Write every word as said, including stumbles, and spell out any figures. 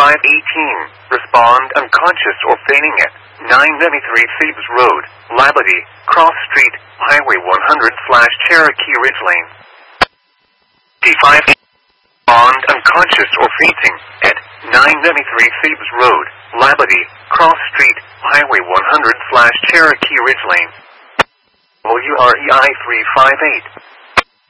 five eighteen. Respond unconscious or fainting at nine ninety-three Thebes Road, Labadie, Cross Street, Highway one hundred slash Cherokee Ridge Lane. D five. Respond unconscious or fainting at nine ninety-three Thebes Road, Labadie, Cross Street, Highway one hundred slash Cherokee Ridge Lane. W R E I three five eight.